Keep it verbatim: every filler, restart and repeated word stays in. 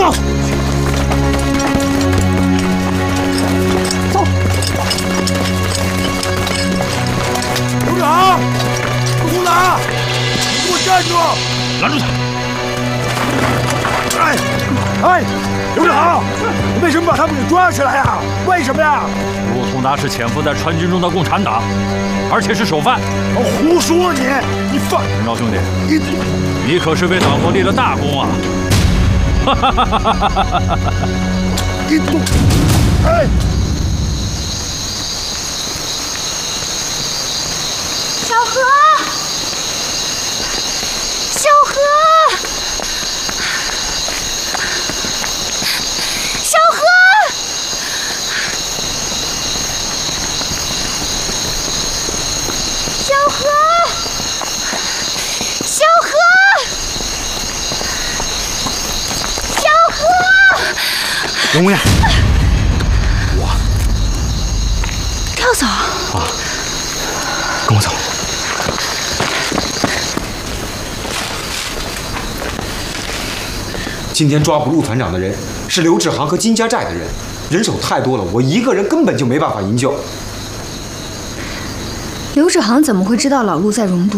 走。走。刘长，副总长，你给我站住！ 拦住他！ 哎，哎，刘长，你为什么把他们给抓起来呀？为什么呀？ 陆通达是潜伏在川军中的共产党，而且是首犯。 我胡说你！你放！ 陈昭兄弟， 你你可是为党国立了大功啊！哈哈哈哈哈哈！ 你动！哎！ 小何，小何，小何，小何，小何，小何， 刘姑娘， 我要走啊，跟我走。 今天抓捕陆团长的人是刘志航和金家寨的人，人手太多了，我一个人根本就没办法营救。 刘志航怎么会知道老陆在荣都？